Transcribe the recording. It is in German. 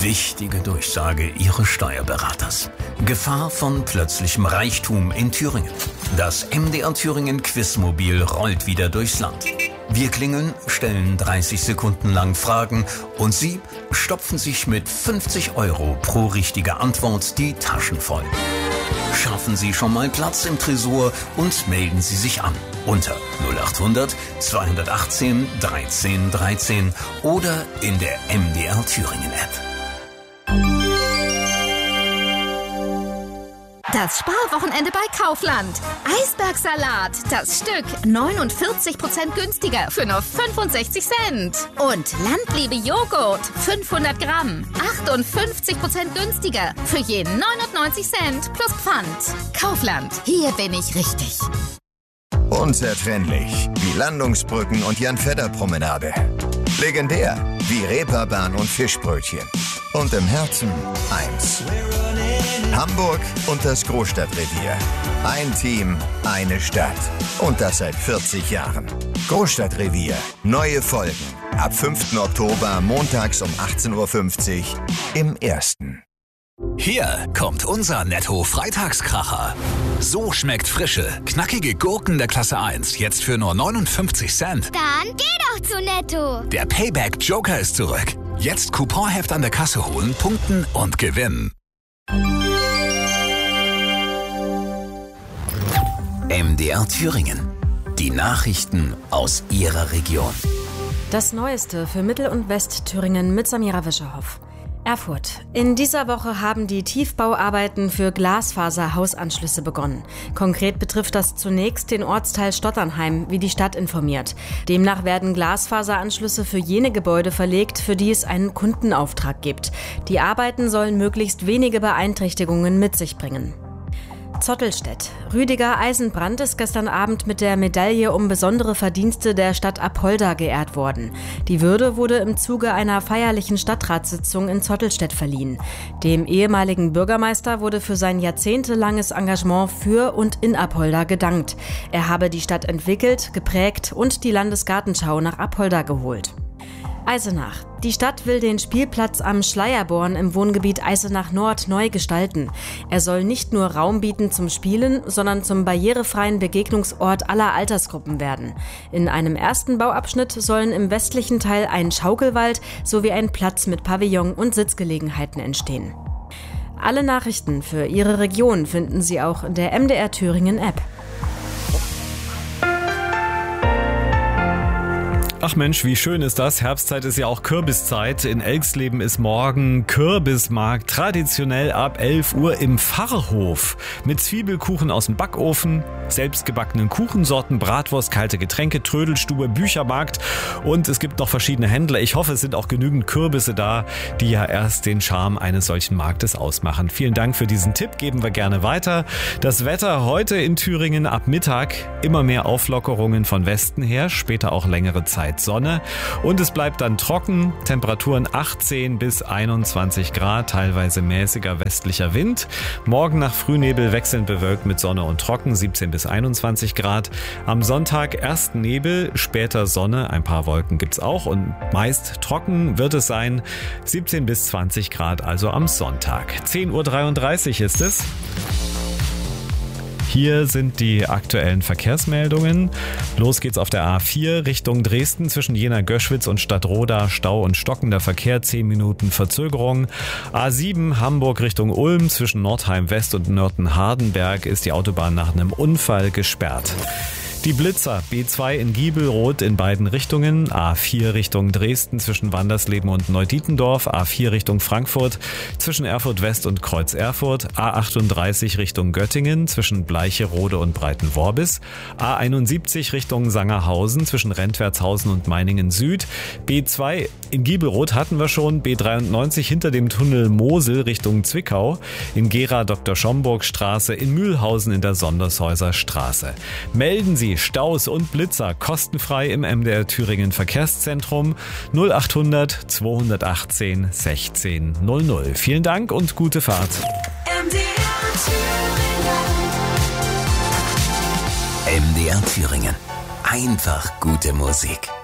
Wichtige Durchsage Ihres Steuerberaters. Gefahr von plötzlichem Reichtum in Thüringen. Das MDR Thüringen Quizmobil rollt wieder durchs Land. Wir klingeln, stellen 30 Sekunden lang Fragen und Sie stopfen sich mit 50 € pro richtige Antwort die Taschen voll. Schaffen Sie schon mal Platz im Tresor und melden Sie sich an unter 0800 218 13 13 oder in der MDR Thüringen App. Das Sparwochenende bei Kaufland. Eisbergsalat, das Stück 49% günstiger für nur 65 Cent. Und Landliebe Joghurt, 500 Gramm, 58% günstiger für je 99 Cent plus Pfand. Kaufland, hier bin ich richtig. Unzertrennlich wie Landungsbrücken und Jan-Fedder-Promenade. Legendär wie Reeperbahn und Fischbrötchen. Und im Herzen eins. Hamburg und das Großstadtrevier. Ein Team, eine Stadt. Und das seit 40 Jahren. Großstadtrevier. Neue Folgen. Ab 5. Oktober montags um 18:50 Uhr im Ersten. Hier kommt unser Netto-Freitagskracher. So schmeckt frische, knackige Gurken der Klasse 1 jetzt für nur 59 Cent. Dann geh doch zu Netto. Der Payback-Joker ist zurück. Jetzt Couponheft an der Kasse holen, punkten und gewinnen. MDR Thüringen. Die Nachrichten aus Ihrer Region. Das Neueste für Mittel- und Westthüringen mit Samira Wischerhoff. Erfurt. In dieser Woche haben die Tiefbauarbeiten für Glasfaser-Hausanschlüsse begonnen. Konkret betrifft das zunächst den Ortsteil Stotternheim, wie die Stadt informiert. Demnach werden Glasfaseranschlüsse für jene Gebäude verlegt, für die es einen Kundenauftrag gibt. Die Arbeiten sollen möglichst wenige Beeinträchtigungen mit sich bringen. Zottelstedt. Rüdiger Eisenbrand ist gestern Abend mit der Medaille um besondere Verdienste der Stadt Apolda geehrt worden. Die Würde wurde im Zuge einer feierlichen Stadtratssitzung in Zottelstedt verliehen. Dem ehemaligen Bürgermeister wurde für sein jahrzehntelanges Engagement für und in Apolda gedankt. Er habe die Stadt entwickelt, geprägt und die Landesgartenschau nach Apolda geholt. Eisenach. Die Stadt will den Spielplatz am Schleierborn im Wohngebiet Eisenach Nord neu gestalten. Er soll nicht nur Raum bieten zum Spielen, sondern zum barrierefreien Begegnungsort aller Altersgruppen werden. In einem ersten Bauabschnitt sollen im westlichen Teil ein Schaukelwald sowie ein Platz mit Pavillon und Sitzgelegenheiten entstehen. Alle Nachrichten für Ihre Region finden Sie auch in der MDR Thüringen App. Ach Mensch, wie schön ist das. Herbstzeit ist ja auch Kürbiszeit. In Elxleben ist morgen Kürbismarkt, traditionell ab 11 Uhr im Pfarrhof. Mit Zwiebelkuchen aus dem Backofen, selbstgebackenen Kuchensorten, Bratwurst, kalte Getränke, Trödelstube, Büchermarkt und es gibt noch verschiedene Händler. Ich hoffe, es sind auch genügend Kürbisse da, die ja erst den Charme eines solchen Marktes ausmachen. Vielen Dank für diesen Tipp, geben wir gerne weiter. Das Wetter heute in Thüringen ab Mittag, immer mehr Auflockerungen von Westen her, später auch längere Zeit Sonne und es bleibt dann trocken, Temperaturen 18 bis 21 Grad, teilweise mäßiger westlicher Wind. Morgen nach Frühnebel wechselnd bewölkt mit Sonne und trocken, 17 bis 21 Grad. Am Sonntag erst Nebel, später Sonne, ein paar Wolken gibt's auch und meist trocken wird es sein, 17 bis 20 Grad also am Sonntag. 10:33 Uhr ist es. Hier sind die aktuellen Verkehrsmeldungen. Los geht's auf der A4 Richtung Dresden zwischen Jena-Göschwitz und Stadtroda. Stau und stockender Verkehr, 10 Minuten Verzögerung. A7 Hamburg Richtung Ulm zwischen Nordheim West und Nörten-Hardenberg ist die Autobahn nach einem Unfall gesperrt. Die Blitzer, B2 in Giebelroth in beiden Richtungen, A4 Richtung Dresden zwischen Wandersleben und Neudietendorf, A4 Richtung Frankfurt zwischen Erfurt West und Kreuz Erfurt, A38 Richtung Göttingen zwischen Bleicherode und Breitenworbis, A71 Richtung Sangerhausen zwischen Rentwertshausen und Meiningen Süd, B2 in Giebelroth hatten wir schon, B93 hinter dem Tunnel Mosel Richtung Zwickau, in Gera Dr. Schomburg Straße, in Mühlhausen in der Sondershäuser Straße. Melden Sie Staus und Blitzer kostenfrei im MDR Thüringen Verkehrszentrum 0800 218 16 00. Vielen Dank und gute Fahrt. MDR Thüringen. Einfach gute Musik.